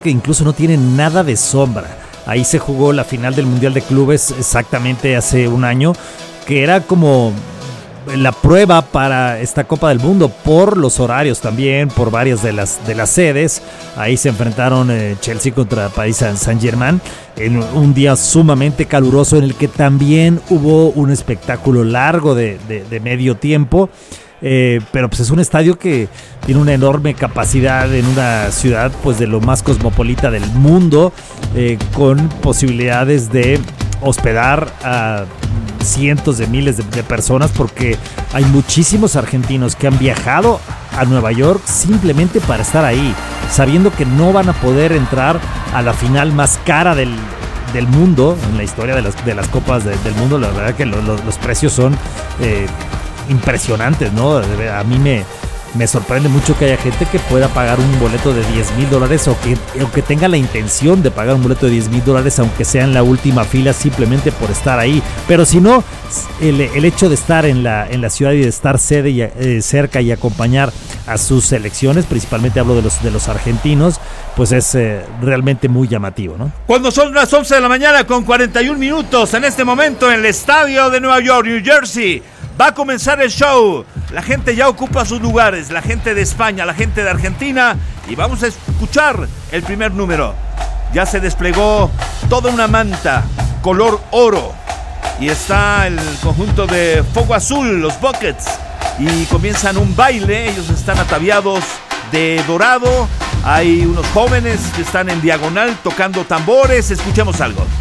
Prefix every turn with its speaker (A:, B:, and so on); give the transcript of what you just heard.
A: que incluso no tiene nada de sombra. Ahí se jugó la final del Mundial de Clubes exactamente hace un año, que era como la prueba para esta Copa del Mundo por los horarios también, por varias de las sedes. Ahí se enfrentaron Chelsea contra Paris Saint-Germain en un día sumamente caluroso en el que también hubo un espectáculo largo de medio tiempo. Pero pues es un estadio que tiene una enorme capacidad en una ciudad pues de lo más cosmopolita del mundo, con posibilidades de hospedar a cientos de miles de personas, porque hay muchísimos argentinos que han viajado a Nueva York simplemente para estar ahí, sabiendo que no van a poder entrar a la final más cara del mundo en la historia de las copas del mundo. La verdad que los precios son impresionantes, ¿no? A mí me sorprende mucho que haya gente que pueda pagar un boleto de $10,000 o que tenga la intención de pagar un boleto de $10,000, aunque sea en la última fila, simplemente por estar ahí. Pero si no, el hecho de estar en la ciudad y de estar cerca y acompañar a sus selecciones, principalmente hablo de los argentinos, pues es realmente muy llamativo, ¿no?
B: Cuando son las 11 de la mañana con 41 minutos, en este momento en el estadio de Nueva York, New Jersey, va a comenzar el show. La gente ya ocupa sus lugares, la gente de España, la gente de Argentina, y vamos a escuchar el primer número. Ya se desplegó toda una manta color oro y está el conjunto de Fuego Azul, los Buckets, y comienzan un baile. Ellos están ataviados de dorado. Hay unos jóvenes que están en diagonal tocando tambores. Escuchemos algo.